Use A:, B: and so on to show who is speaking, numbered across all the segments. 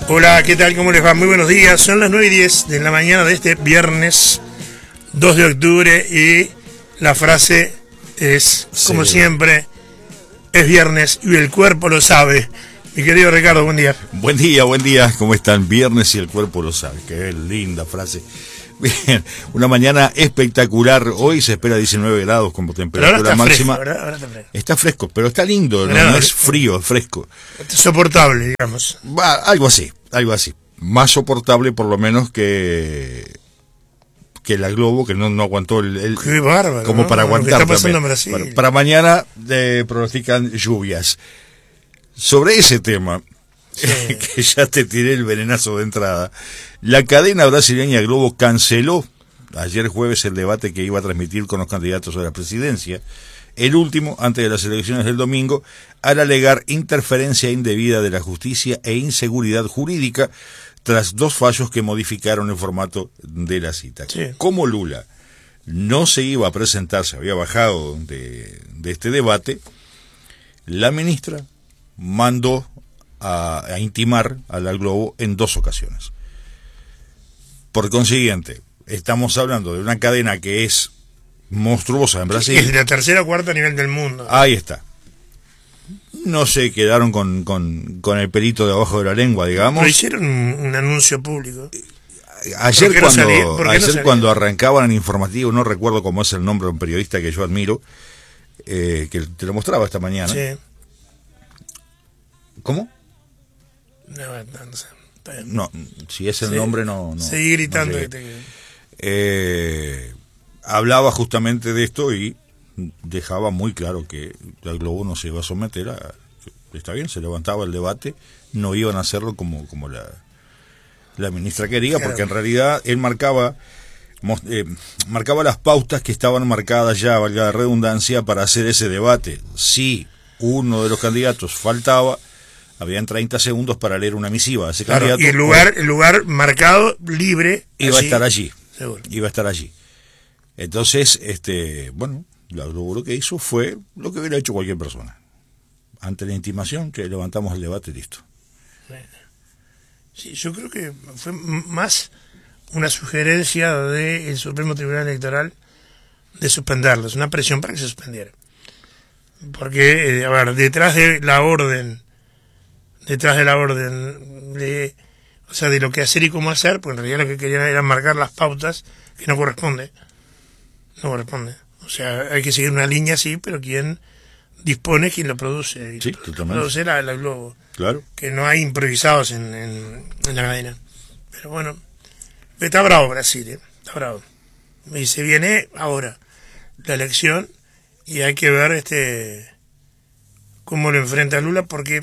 A: Hola, ¿qué tal? ¿Cómo les va? Muy buenos días. Son las 9:10 de la mañana de este viernes 2 de octubre y la frase es, como siempre, es viernes y el cuerpo lo sabe. Mi querido Ricardo, buen día.
B: Buen día, ¿cómo están? Viernes y el cuerpo lo sabe. Qué linda frase. Bien, una mañana espectacular. Hoy se espera 19 grados como temperatura máxima.
A: Fresco, ahora está fresco.
B: Está fresco, pero está lindo, no es frío, es fresco.
A: Soportable, digamos.
B: Algo así. Más soportable por lo menos que la Globo, que no aguantó el
A: Qué bárbaro,
B: como
A: ¿no?
B: para aguantar.
A: Lo que está pasando en Brasil.
B: Para mañana pronostican lluvias. Sobre ese tema, sí, que ya te tiré el venenazo de entrada, la cadena brasileña Globo canceló ayer jueves el debate que iba a transmitir con los candidatos a la presidencia, el último antes de las elecciones del domingo, al alegar interferencia indebida de la justicia e inseguridad jurídica tras dos fallos que modificaron el formato de la cita. Sí. Como Lula no se iba a presentar, se había bajado de este debate, la ministra mandó a intimar a la Globo en dos ocasiones. Por consiguiente, estamos hablando de una cadena que es monstruosa en Brasil.
A: Es la tercera o cuarta a nivel del mundo.
B: Ahí está. No se quedaron con el pelito debajo de la lengua, digamos.
A: Pero hicieron un anuncio público.
B: Ayer cuando arrancaban el informativo, no recuerdo cómo es el nombre de un periodista que yo admiro, que te lo mostraba esta mañana.
A: Sí.
B: ¿Cómo?
A: No sé.
B: No, si es el nombre no.
A: Seguí gritando.
B: Hablaba justamente de esto y dejaba muy claro que la Globo no se iba a someter a... Está bien, se levantaba el debate, no iban a hacerlo como la ministra quería, porque en realidad él marcaba las pautas que estaban marcadas ya, valga la redundancia, para hacer ese debate. Si uno de los candidatos faltaba, habían 30 segundos para leer una misiva a ese candidato.
A: Y el lugar marcado, libre,
B: iba a estar allí.
A: Seguro.
B: Iba a estar allí. Entonces, la Globo lo que hizo fue lo que hubiera hecho cualquier persona. Ante la intimación, que levantamos el debate y listo.
A: Sí, yo creo que fue más una sugerencia del Supremo Tribunal Electoral de suspenderlos, una presión para que se suspendiera. Porque, detrás de la orden de lo que hacer y cómo hacer, pues en realidad lo que querían era marcar las pautas, que no corresponde. O sea, hay que seguir una línea así, pero quien dispone, quien lo produce.
B: Sí, totalmente.
A: Produce la Globo.
B: Claro.
A: Que no hay improvisados en la cadena. Pero bueno, está bravo Brasil, está bravo. Y se viene ahora la elección y hay que ver cómo lo enfrenta Lula, porque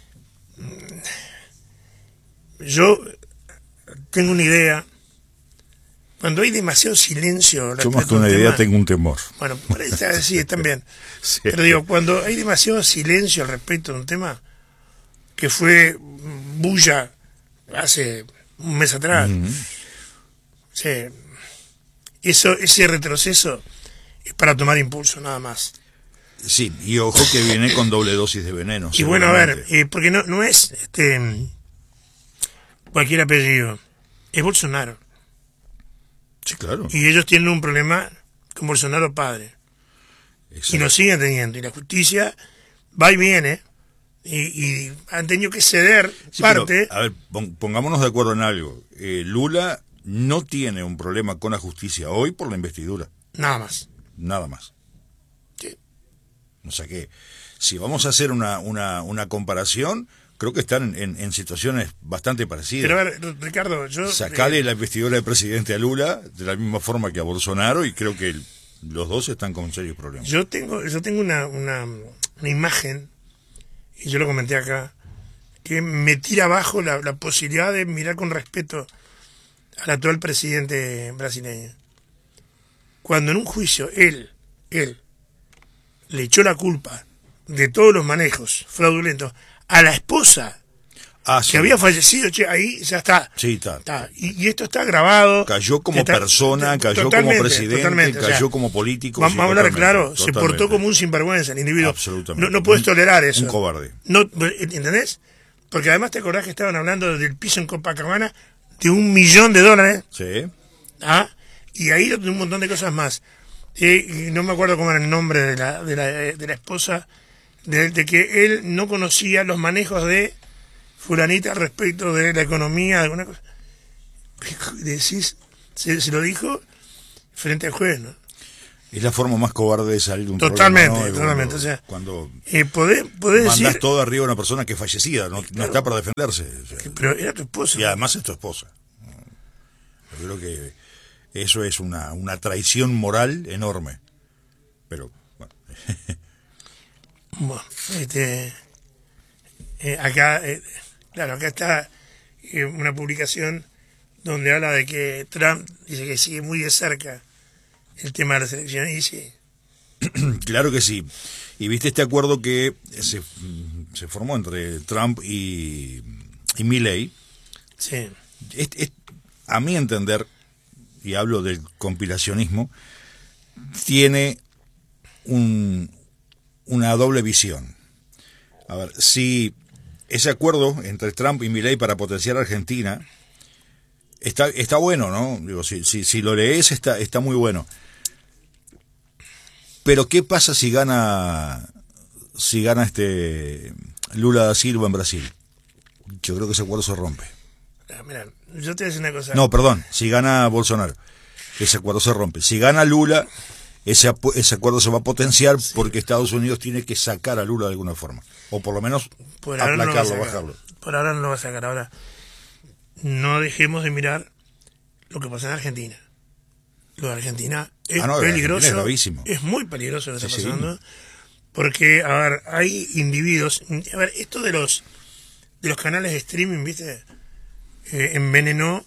A: yo tengo una idea. Cuando hay demasiado silencio...
B: Yo más que una idea tengo un temor.
A: Bueno, sí, también.
B: Sí.
A: Pero digo, cuando hay demasiado silencio al respecto de un tema que fue bulla hace un mes atrás, sí, ese retroceso es para tomar impulso, nada más.
B: Sí, y ojo que viene con doble dosis de veneno.
A: Y bueno, a ver, porque no es cualquier apellido, es Bolsonaro.
B: Sí, claro.
A: Y ellos tienen un problema con Bolsonaro padre. Exacto. Y lo siguen teniendo. Y la justicia va y viene. Y han tenido que ceder parte.
B: Pero, a ver, pongámonos de acuerdo en algo. Lula no tiene un problema con la justicia hoy por la investidura.
A: Nada más.
B: Sí. O sea que, si vamos a hacer una comparación, creo que están en situaciones bastante parecidas.
A: Pero a ver, Ricardo,
B: sacale la investidura del presidente a Lula de la misma forma que a Bolsonaro, y creo que los dos están con serios problemas.
A: Yo tengo una imagen, y yo lo comenté acá, que me tira abajo la posibilidad de mirar con respeto al actual presidente brasileño. Cuando en un juicio él le echó la culpa de todos los manejos fraudulentos a la esposa que había fallecido, ahí ya está.
B: Sí, está.
A: Y esto está grabado.
B: Cayó como persona, cayó como presidente, cayó como político.
A: Vamos a hablar claro, se portó como un sinvergüenza el individuo.
B: Absolutamente.
A: No puedes tolerar eso.
B: Un cobarde.
A: No, ¿entendés? Porque además te acordás que estaban hablando del piso en Copacabana de $1.000.000.
B: Sí.
A: ¿Ah? Y ahí de un montón de cosas más. Y no me acuerdo cómo era el nombre de la esposa, de que él no conocía los manejos de fulanita respecto de la economía, alguna cosa. Decís, se lo dijo frente al juez, ¿no?
B: Es la forma más cobarde de salir de un
A: Totalmente,
B: problema, ¿no?
A: totalmente. O sea,
B: cuando
A: podés
B: mandás
A: decir,
B: todo arriba a una persona que es fallecida, no está para defenderse. O sea,
A: pero era tu esposa.
B: y además es tu esposa. Yo creo que eso es una traición moral enorme. Pero, bueno.
A: Bueno, acá, claro, acá está una publicación donde habla de que Trump dice que sigue muy de cerca el tema de las elecciones, y sí.
B: Claro que sí. Y viste este acuerdo que se formó entre Trump y Milley.
A: Sí.
B: A mi entender, y hablo del compilacionismo, tiene una doble visión. A ver, si ese acuerdo entre Trump y Milley para potenciar a Argentina está bueno, ¿no? Digo, si lo lees está muy bueno. Pero ¿qué pasa si gana Lula da Silva en Brasil? Yo creo que ese acuerdo se rompe.
A: Mira, yo te voy a decir una cosa.
B: No, perdón, si gana Bolsonaro, ese acuerdo se rompe. Si gana Lula, ese acuerdo se va a potenciar, sí, porque Estados Unidos tiene que sacar a Lula de alguna forma. O por lo menos aplacarlo, bajarlo.
A: Por ahora no lo va a sacar. Ahora, no dejemos de mirar lo que pasa en Argentina. Lo de Argentina es peligroso.
B: Es gravísimo.
A: Es muy peligroso lo que está pasando.
B: Sí.
A: Porque, a ver, hay individuos. A ver, esto de los canales de streaming, ¿viste? Envenenó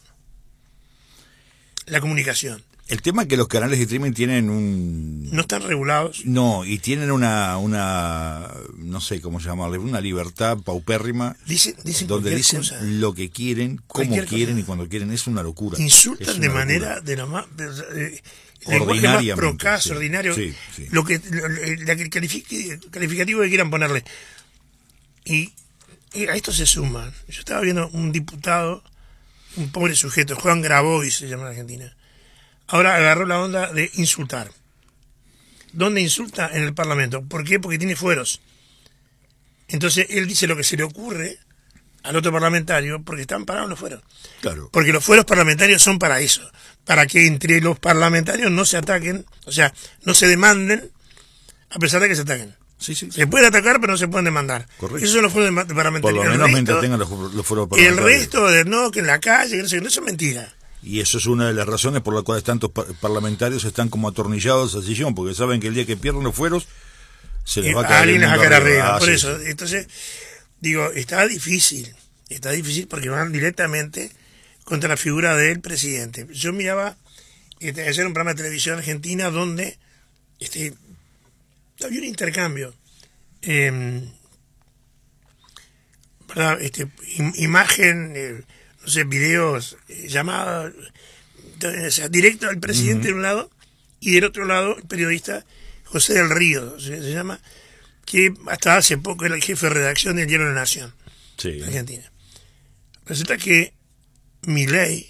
A: la comunicación.
B: El tema es que los canales de streaming tienen
A: no están regulados.
B: No, y tienen una no sé cómo llamarle, una libertad paupérrima.
A: Dicen
B: donde dicen
A: cosa,
B: lo que quieren, cómo quieren y cuando quieren. Es una locura.
A: Insultan de manera de lo más
B: ordinaria,
A: más procaz, ordinario.
B: Sí.
A: El calificativo que quieran ponerle. Y a esto se suman. Yo estaba viendo un diputado, un pobre sujeto, Juan Grabois se llama en Argentina. Ahora agarró la onda de insultar. ¿Dónde insulta? En el Parlamento. ¿Por qué? Porque tiene fueros. Entonces él dice lo que se le ocurre al otro parlamentario porque están parados los fueros.
B: Claro.
A: Porque los fueros parlamentarios son para eso. Para que entre los parlamentarios no se ataquen, o sea, no se demanden a pesar de que se ataquen.
B: Sí.
A: Se pueden atacar, pero no se pueden demandar.
B: Correcto.
A: Esos son los fueros parlamentarios.
B: Por lo menos mientras tengan los fueros parlamentarios.
A: El resto de no, que en la calle, que no sé, eso es mentira.
B: Y eso es una de las razones por las cuales tantos parlamentarios están como atornillados al sillón, porque saben que el día que pierden los fueros se les va a caer
A: alguien les va a caer arriba. Por
B: sí,
A: eso, entonces, digo, está difícil porque van directamente contra la figura del presidente. Yo miraba ayer un programa de televisión argentina donde había un intercambio, ¿verdad? Imagen, no sé, videos, llamadas, o sea, directo al presidente de un lado y del otro lado el periodista José del Río, se llama, que hasta hace poco era el jefe de redacción del Diario de la Nación, de Argentina. Resulta que Milei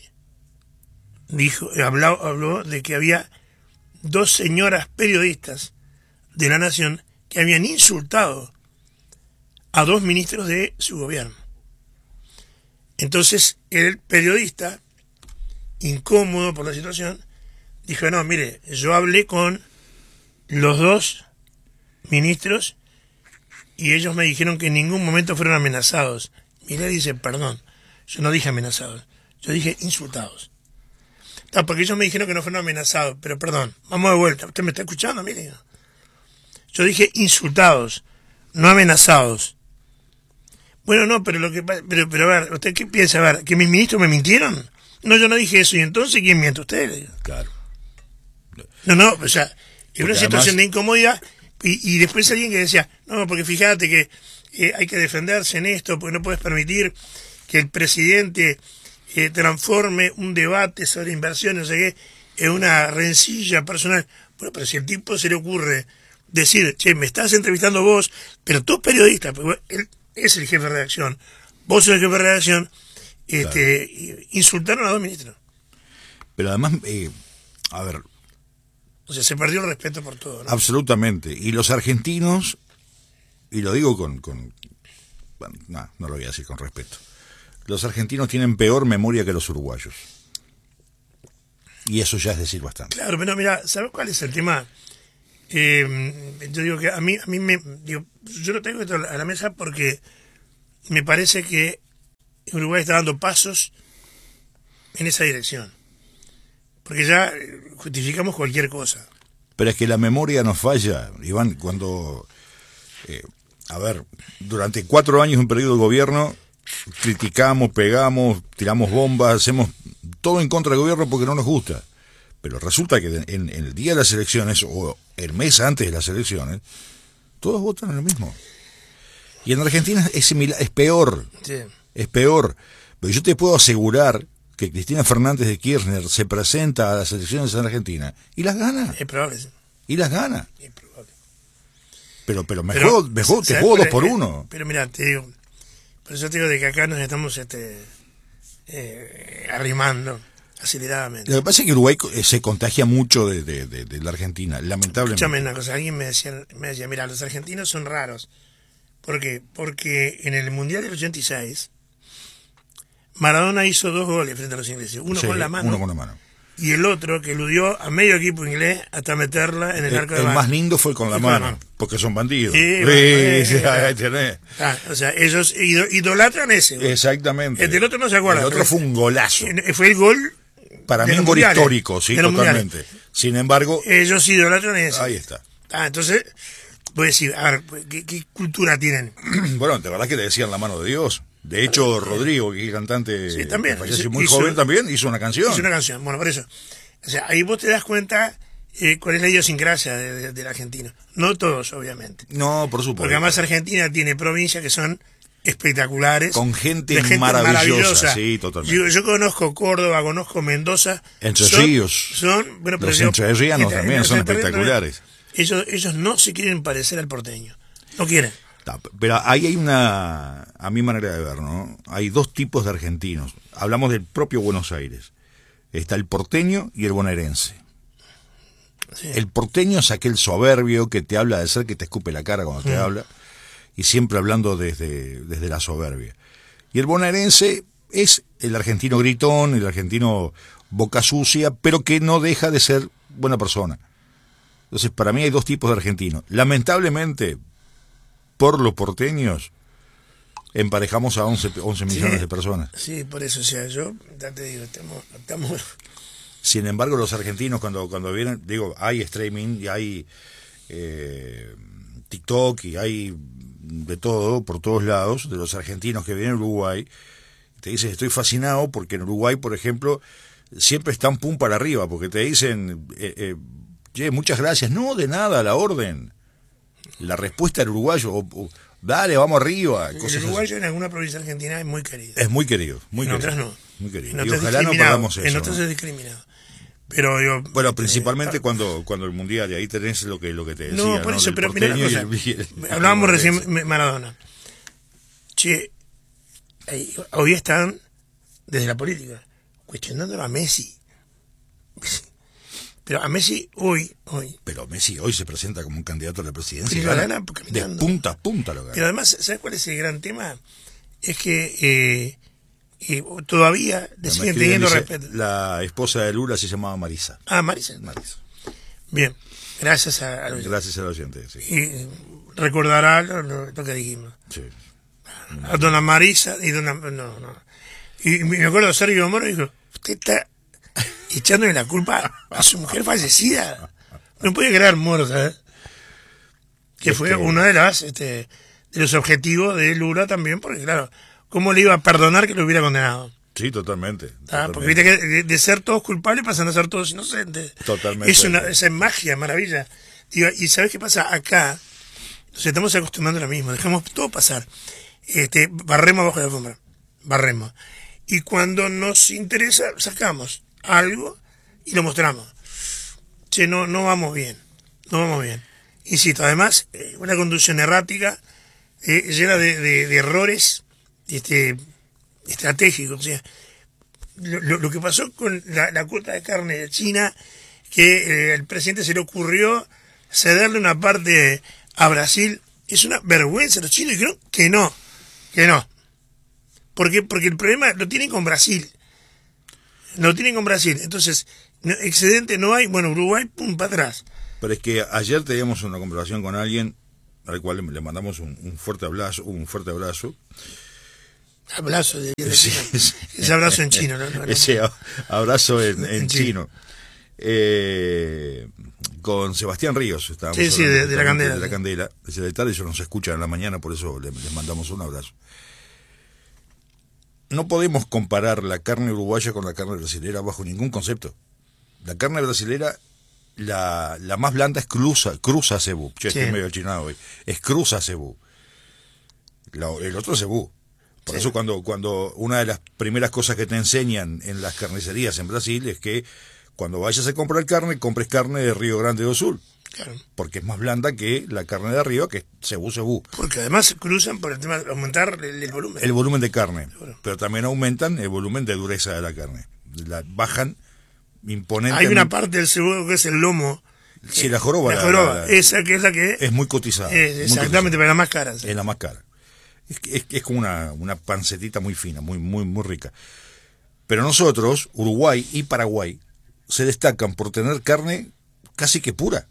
A: habló de que había 2 señoras periodistas de la Nación que habían insultado a 2 ministros de su gobierno. Entonces el periodista, incómodo por la situación, dijo, no, mire, yo hablé con los 2 ministros y ellos me dijeron que en ningún momento fueron amenazados. Milei dice, perdón, yo no dije amenazados, yo dije insultados. No, porque ellos me dijeron que no fueron amenazados, pero perdón, vamos de vuelta, ¿usted me está escuchando? Mire, yo dije insultados, no amenazados. Bueno, no, pero pero a ver, ¿usted qué piensa? A ver, ¿que mis ministros me mintieron? No, yo no dije eso, y entonces ¿quién miente? Usted.
B: Claro.
A: No, o sea, es una situación de incomodidad, y después alguien que decía, no, porque fíjate que hay que defenderse en esto, porque no puedes permitir que el presidente transforme un debate sobre inversiones, no sé qué, en una rencilla personal. Bueno, pero si al tipo se le ocurre decir, che, me estás entrevistando vos, pero tú periodista, porque él es el jefe de redacción, vos sos el jefe de redacción,
B: Claro.
A: insultaron a dos ministros.
B: Pero además, a ver,
A: O sea, se perdió el respeto por todo, ¿no?
B: absolutamente. Y los argentinos, y lo digo bueno, no lo voy a decir con respeto. Los argentinos tienen peor memoria que los uruguayos. Y eso ya es decir bastante.
A: Claro, pero mira, ¿sabes cuál es el tema? Yo digo que a mí yo lo tengo esto a la mesa porque me parece que Uruguay está dando pasos en esa dirección. Porque ya justificamos cualquier cosa.
B: Pero es que la memoria nos falla, Iván, cuando, a ver, durante 4 años un periodo de gobierno, criticamos, pegamos, tiramos bombas, hacemos todo en contra del gobierno porque no nos gusta. Pero resulta que en el día de las elecciones, o el mes antes de las elecciones, todos votan en lo mismo. Y en Argentina es similar, es peor,
A: Sí.
B: es peor. Pero yo te puedo asegurar que Cristina Fernández de Kirchner se presenta a las elecciones en Argentina y las gana,
A: Es probable, sí.
B: y las gana.
A: Es probable.
B: Pero mejor, te
A: ¿sabes
B: juego
A: cuál
B: 2
A: es?
B: por 1.
A: Pero mira, te digo, por eso te digo de que acá nos estamos arrimando aceleradamente.
B: Lo que pasa es que Uruguay se contagia mucho de la Argentina, lamentablemente.
A: Escúchame una cosa, alguien me decía, mira, los argentinos son raros. ¿Por qué? Porque en el Mundial del 86, Maradona hizo 2 goles frente a los ingleses. Uno
B: Sí,
A: con la mano
B: uno con la mano.
A: y el otro que eludió a medio equipo inglés hasta meterla en el arco de
B: El
A: Van.
B: más lindo fue con la
A: Y con la
B: mano,
A: mano.
B: porque son bandidos.
A: Sí,
B: Sí,
A: bueno,
B: ahí tenés.
A: O sea, ellos idolatran ese gol.
B: Exactamente.
A: El del otro no se acuerda.
B: El otro
A: pero
B: fue un golazo.
A: fue el gol
B: Para
A: de
B: mí
A: los
B: un gol
A: mundiales,
B: histórico, sí,
A: de los
B: totalmente. Sin embargo,
A: ellos idolatran ese.
B: ahí está.
A: Entonces, voy a decir, a ver, ¿qué cultura tienen?
B: Bueno, de verdad que le decían la mano de Dios. De hecho, Rodrigo, que es cantante,
A: Sí, también.
B: que falleció muy
A: Hizo-
B: joven también, hizo una canción.
A: Es una canción, bueno, por eso. O sea, ahí vos te das cuenta cuál es la idiosincrasia del argentino. No todos, obviamente.
B: No, por supuesto.
A: Porque además Argentina tiene provincias que son espectaculares.
B: Con gente
A: de
B: maravillosa, sí, totalmente.
A: Yo conozco Córdoba, conozco Mendoza.
B: Entre
A: son-
B: Ríos.
A: Son, bueno, pero
B: Los
A: yo-
B: entrerrianos también
A: los
B: son
A: entrerrianos
B: espectaculares.
A: Ellos no se quieren parecer al porteño. No quieren.
B: Pero ahí hay a mi manera de ver, ¿no? Hay 2 tipos de argentinos. Hablamos del propio Buenos Aires. Está el porteño y el bonaerense.
A: Sí.
B: El porteño es aquel soberbio que te habla de ser que te escupe la cara cuando te habla, y siempre hablando desde la soberbia. Y el bonaerense es el argentino gritón, el argentino boca sucia, pero que no deja de ser buena persona. Entonces, para mí hay 2 tipos de argentinos. Lamentablemente, por los porteños, emparejamos a 11 millones de personas.
A: Sí, por eso, o sea, yo ya te digo, estamos
B: Sin embargo, los argentinos cuando vienen, digo, hay streaming y hay TikTok y hay de todo, por todos lados, de los argentinos que vienen a Uruguay, te dicen, estoy fascinado porque en Uruguay, por ejemplo, siempre están pum para arriba, porque te dicen, che, muchas gracias, no, de nada, a la orden. La respuesta del uruguayo, dale, vamos arriba.
A: el
B: Cosas
A: uruguayo en alguna provincia argentina es muy querido.
B: así. Es muy querido, muy
A: En
B: querido.
A: otras no.
B: Muy querido.
A: En
B: Y
A: otras
B: ojalá no
A: discriminado.
B: perdamos eso.
A: En otras
B: ¿no?
A: es discriminado. Pero yo,
B: Bueno, principalmente cuando el mundial, y ahí tenés lo que te decía.
A: no, por eso,
B: Del
A: pero mira una
B: porteño
A: cosa.
B: y el
A: Hablábamos
B: bonaerense.
A: recién Maradona. Che, hoy están desde la política cuestionándolo a Messi. Pero a Messi hoy.
B: Pero Messi hoy se presenta como un candidato a la presidencia.
A: Y
B: y
A: lo
B: gana.
A: gana
B: De
A: caminando.
B: punta a punta lo gana.
A: Pero además, ¿sabes cuál es el gran tema? Es que todavía le siguen
B: Además,
A: teniendo
B: dice,
A: respeto.
B: la esposa de Lula se llamaba Marisa.
A: Marisa.
B: Marisa.
A: Bien, gracias a los
B: Gracias al oyente, sí.
A: y recordará lo que dijimos.
B: Sí.
A: A dona Marisa y dona... No. Y me acuerdo, Sergio Moro dijo, usted está echándole la culpa a su mujer fallecida. No puede creer Moro, ¿sabes? Que fue uno de los objetivos de Lula también, porque claro, ¿cómo le iba a perdonar que lo hubiera condenado?
B: Sí, totalmente.
A: Porque viste que de ser todos culpables pasan a ser todos inocentes.
B: Totalmente.
A: Esa es magia, maravilla. Digo, y ¿sabes qué pasa? Acá nos estamos acostumbrando a lo mismo, dejamos todo pasar. Barremos abajo de la alfombra, barremos. Y cuando nos interesa, sacamos algo y lo mostramos. Che, no vamos bien, Insisto, además, una conducción errática, llena de errores estratégico. O sea, lo que pasó con la cuota de carne de China, que el presidente se le ocurrió cederle una parte a Brasil, es una vergüenza. Los chinos dijeron que no. Porque el problema lo tienen con Brasil. Entonces, excedente no hay. Bueno, Uruguay, pum, para atrás.
B: Pero es que ayer teníamos una conversación con alguien al cual le mandamos un fuerte abrazo.
A: Abrazo de
B: Sí,
A: ese abrazo en chino, ¿no?
B: Ese abrazo en chino. Con Sebastián Ríos estábamos
A: de la Candela.
B: De la Candela. Desde la tarde ellos nos escuchan en la mañana, por eso les mandamos un abrazo. No podemos comparar la carne uruguaya con la carne brasilera bajo ningún concepto. La carne brasilera, la más blanda es cruza cebú. Estoy medio chinado hoy. Es cruza cebú. El otro es cebú. Por eso cuando una de las primeras cosas que te enseñan en las carnicerías en Brasil es que cuando vayas a comprar carne, compres carne de Río Grande do Sul.
A: Claro.
B: Porque es más blanda que la carne de arriba, que es cebú.
A: Porque además cruzan por el tema de aumentar el volumen.
B: El volumen de carne. Pero también aumentan el volumen de dureza de la carne. La bajan imponentemente.
A: Hay una parte del cebú que es el lomo.
B: Sí, la joroba.
A: Esa que es la que...
B: Es muy cotizada.
A: Exactamente, pero la más cara.
B: Es la más cara. Es como una pancetita muy fina, muy rica. Pero nosotros, Uruguay y Paraguay, se destacan por tener carne casi que pura.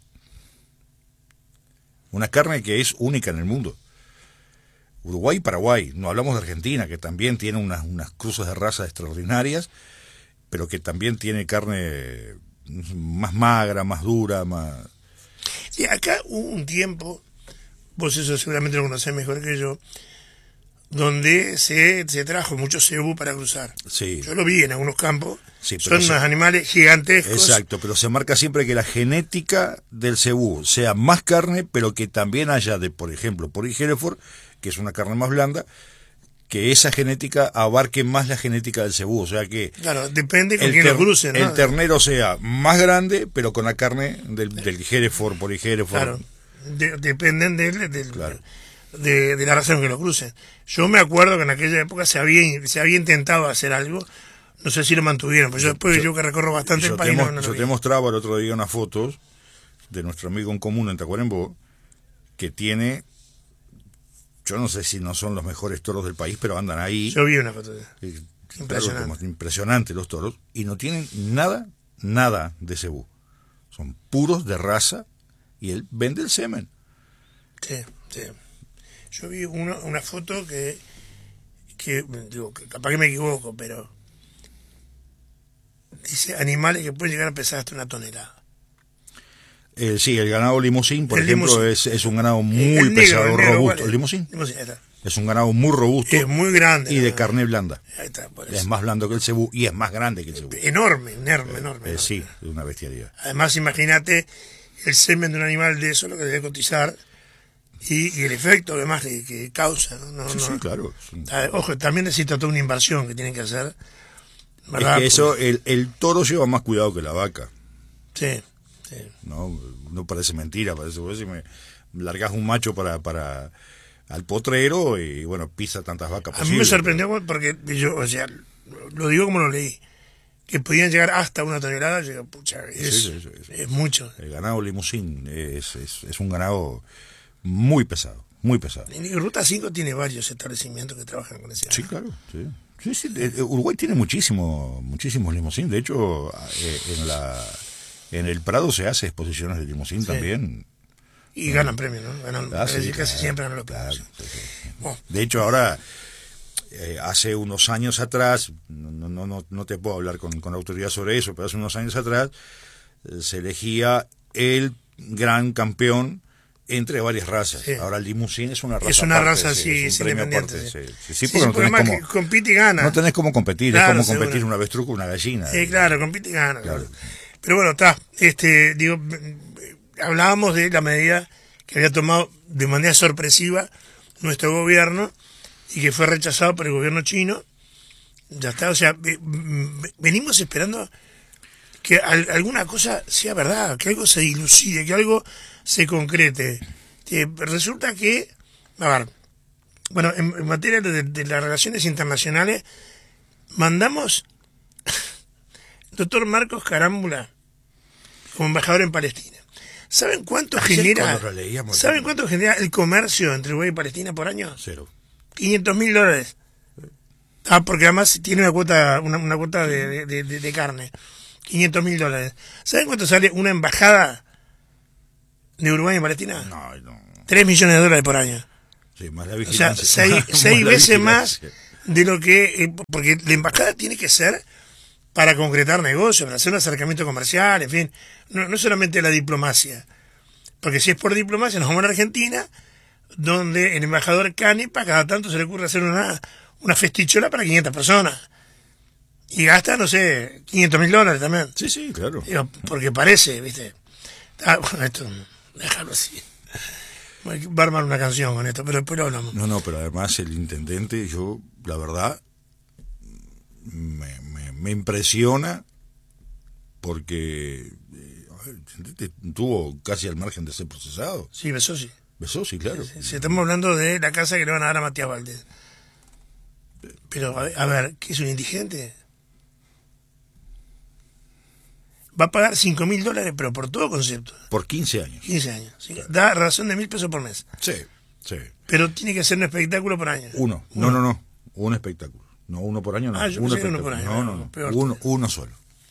B: Una carne que es única en el mundo. Uruguay y Paraguay, no hablamos de Argentina, que también tiene unas cruces de raza extraordinarias, pero que también tiene carne más magra, más dura, más...
A: Sí, acá hubo un tiempo, vos eso seguramente lo conocés mejor que yo, donde se trajo mucho cebú para cruzar.
B: Sí.
A: Yo lo vi en algunos campos.
B: Sí,
A: son unos animales gigantescos.
B: Exacto, pero se marca siempre que la genética del cebú sea más carne, pero que también haya por ejemplo, por Hereford, que es una carne más blanda, que esa genética abarque más la genética del cebú. O sea que...
A: Claro, depende con quién lo crucen, ¿no?
B: El ternero sea más grande, pero con la carne del Hereford, por Hereford.
A: Claro, dependen
B: claro.
A: de la raza que lo crucen. Yo me acuerdo que en aquella época se había intentado hacer algo, no sé si lo mantuvieron, pero yo que recorro bastante el país
B: yo te mostraba el otro día unas fotos de nuestro amigo en común en Tacuarembó, que tiene, yo no sé si no son los mejores toros del país, pero andan ahí.
A: Yo vi una foto de
B: impresionante. Claro, impresionante los toros, y no tienen nada de cebú. Son puros de raza, y él vende el semen.
A: Sí. Yo vi una foto que digo, que capaz que me equivoco, pero dice animales que pueden llegar a pesar hasta 1 tonelada.
B: Sí, el ganado limosín, por ejemplo, es un ganado muy pesado, robusto. ¿El limosín? Es un ganado muy robusto.
A: Es muy grande.
B: Y de carne blanda.
A: Ahí está,
B: es más blando que el cebú y es más grande que el cebú.
A: Enorme.
B: Sí, es una bestialidad.
A: Además, imagínate el semen de un animal de eso, lo que debe cotizar. Y el efecto además que causa, ¿no?
B: Sí, claro.
A: Ojo, también necesita toda una inversión que tienen que hacer, ¿verdad?
B: Es que eso, el toro lleva más cuidado que la vaca.
A: Sí.
B: No parece mentira, parece que si me largas un macho para al potrero y bueno, pisa tantas vacas posibles.
A: A mí me sorprendió porque yo, o sea, lo digo como lo leí, que podían llegar hasta 1 tonelada, es mucho.
B: El ganado limusín es un ganado muy pesado, muy pesado.
A: Y Ruta 5 tiene varios establecimientos que trabajan con ese ganado.
B: Sí, claro, sí. Uruguay tiene muchísimos limusín. De hecho, en el Prado se hace exposiciones de limusín también.
A: Y ganan premios, ¿no? Casi siempre ganan los premios.
B: Bueno. De hecho, ahora, hace unos años atrás, no te puedo hablar con autoridad sobre eso, pero hace unos años atrás se elegía el gran campeón entre varias razas. Sí. Ahora el limusín es una raza.
A: Es una raza, es
B: independiente.
A: Sí, porque no tenés como, compite y gana.
B: No tenés cómo competir, claro, es como competir un avestruz con una gallina.
A: Claro, compite y gana. Claro. Pero bueno, está. Hablábamos de la medida que había tomado de manera sorpresiva nuestro gobierno y que fue rechazado por el gobierno chino. Ya está, o sea, venimos esperando que alguna cosa sea verdad, que algo se dilucide, que algo se concrete. Resulta que, a ver, bueno, en materia de las relaciones internacionales, mandamos doctor Marcos Carámbula como embajador en Palestina. ¿Saben cuánto genera el comercio entre Uruguay y Palestina por año?
B: 0.
A: $500.000. Porque además tiene una cuota de carne. $500.000. ¿Saben cuánto sale una embajada de Uruguay en Palestina?
B: No.
A: $3 millones por año.
B: Sí, más la
A: O sea,
B: vigilancia.
A: 6 veces más de lo que... porque la embajada tiene que ser para concretar negocios, para hacer un acercamiento comercial, en fin. No solamente la diplomacia. Porque si es por diplomacia, nos vamos a la Argentina, donde el embajador Canepa cada tanto se le ocurre hacer una festichola para 500 personas. Y gasta, no sé, $500.000 también.
B: Sí, claro.
A: Digo, porque parece, ¿viste? Bueno, esto, déjalo así. Va a armar una canción con esto, pero después lo hablamos.
B: No, pero además el intendente, yo, la verdad, me impresiona porque estuvo casi al margen de ser procesado.
A: Sí, Besossi.
B: Besossi, claro.
A: Sí, estamos hablando de la casa que le van a dar a Matías Valdés. Pero, a ver, ¿qué es un indigente? Va a pagar $5.000, pero por todo concepto.
B: Por 15 años.
A: 15 años. ¿Sí? Da razón de $1.000 por mes.
B: Sí.
A: Pero tiene que ser un espectáculo por año.
B: Uno. No. Un espectáculo. No, uno por año, no.
A: Yo
B: un
A: pensé uno por año.
B: No.
A: Peor.
B: Uno solo.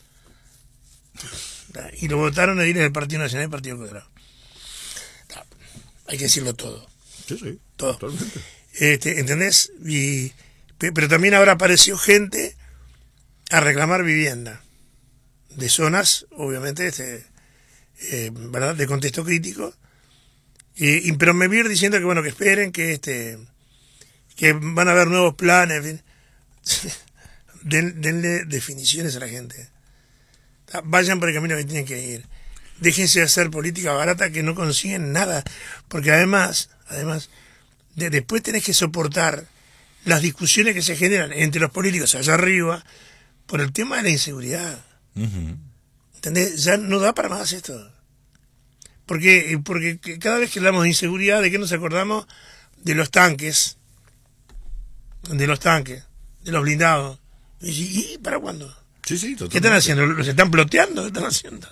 A: Y lo votaron a ir del Partido Nacional y el Partido Colorado. Hay que decirlo todo.
B: Sí.
A: Todo.
B: Totalmente.
A: ¿Entendés? Pero también ahora apareció gente a reclamar vivienda. De zonas, obviamente, ¿verdad? De contexto crítico. Pero me vi diciendo que, bueno, que esperen, que van a haber nuevos planes, en fin. Denle definiciones a la gente. Vayan por el camino que tienen que ir. Déjense de hacer política barata que no consiguen nada. Porque además, después tenés que soportar las discusiones que se generan entre los políticos allá arriba por el tema de la inseguridad.
B: Uh-huh.
A: ¿Entendés? Ya no da para más esto. Porque cada vez que hablamos de inseguridad, ¿de qué nos acordamos? De los tanques, de los blindados. ¿Y para cuándo?
B: Sí, totalmente.
A: ¿Qué están haciendo? ¿Los están ploteando? ¿Qué están haciendo?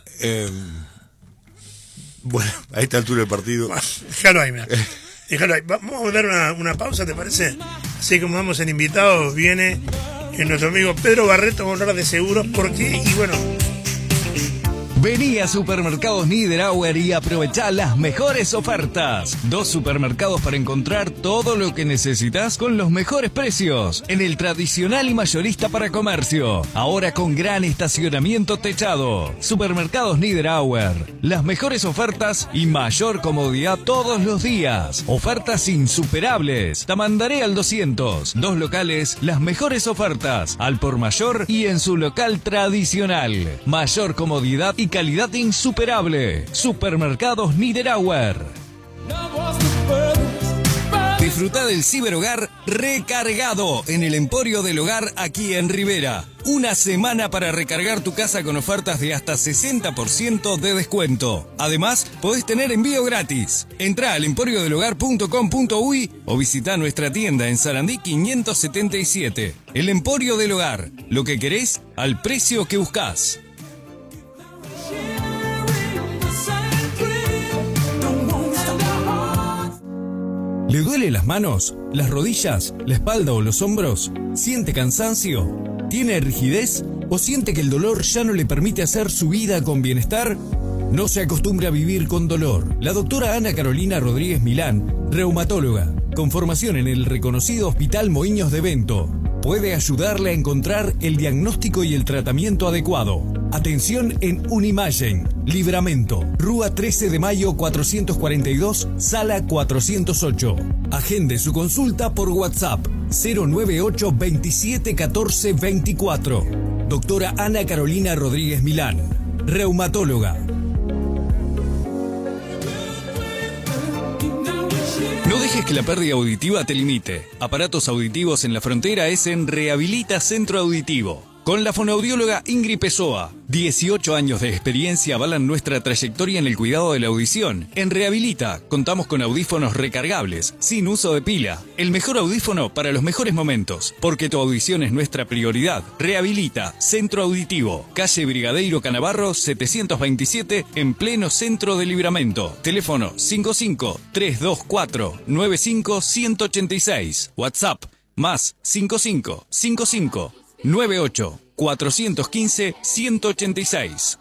B: Bueno, a esta altura del partido.
A: Bueno, déjalo ahí, mira. Déjalo ahí. Vamos a dar una pausa, ¿te parece? Así como vamos en invitados, viene nuestro amigo Pedro Barreto, vamos a hablar de seguros, porque, y bueno...
C: Vení a Supermercados Niederauer y aprovechá las mejores ofertas. 2 supermercados para encontrar todo lo que necesitas con los mejores precios. En el tradicional y mayorista para comercio. Ahora con gran estacionamiento techado. Supermercados Niederauer. Las mejores ofertas y mayor comodidad todos los días. Ofertas insuperables. Tamandaré al 200. 2 locales, las mejores ofertas. Al por mayor y en su local tradicional. Mayor comodidad y calidad insuperable. Supermercados Niederauer. Disfruta del ciberhogar recargado en el Emporio del Hogar aquí en Rivera. Una semana para recargar tu casa con ofertas de hasta 60% de descuento. Además, podés tener envío gratis. Entrá al emporiodelhogar.com.uy o visita nuestra tienda en Sarandí 577. El Emporio del Hogar. Lo que querés al precio que buscás. ¿Le duele las manos, las rodillas, la espalda o los hombros? ¿Siente cansancio? ¿Tiene rigidez? ¿O siente que el dolor ya no le permite hacer su vida con bienestar? No se acostumbre a vivir con dolor. La doctora Ana Carolina Rodríguez Milán, reumatóloga, con formación en el reconocido Hospital Moinhos de Bento, puede ayudarle a encontrar el diagnóstico y el tratamiento adecuado. Atención en Unimagen, Libramento, Rúa 13 de Mayo 442, Sala 408. Agende su consulta por WhatsApp 098 27 14 24. Doctora Ana Carolina Rodríguez Milán, reumatóloga. No dejes que la pérdida auditiva te limite. Aparatos auditivos en la frontera es en Rehabilita Centro Auditivo. con la fonoaudióloga Ingrid Pessoa. 18 años de experiencia avalan nuestra trayectoria en el cuidado de la audición. En Rehabilita contamos con audífonos recargables, sin uso de pila. El mejor audífono para los mejores momentos, porque tu audición es nuestra prioridad. Rehabilita, Centro Auditivo, calle Brigadeiro Canavarro 727, en pleno centro de Libramento. Teléfono 55-324-95186. WhatsApp más 55-58-415-186.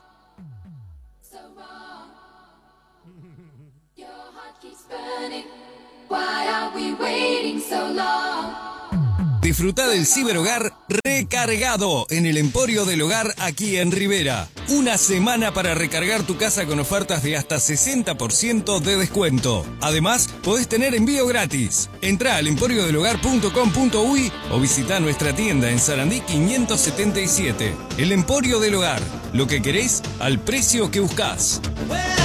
C: Disfruta del ciberhogar recargado en el Emporio del Hogar aquí en Rivera. Una semana para recargar tu casa con ofertas de hasta 60% de descuento. Además, podés tener envío gratis. Entrá al emporiodelhogar.com.uy o visita nuestra tienda en Sarandí 577. El Emporio del Hogar. Lo que querés al precio que buscás.